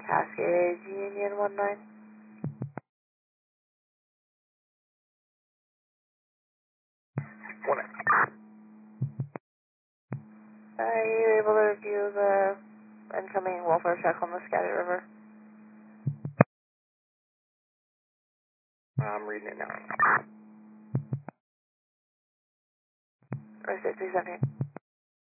Cascade Union 19. Are you able to view the incoming welfare check on the Skagit River? I'm reading it now. Or 670.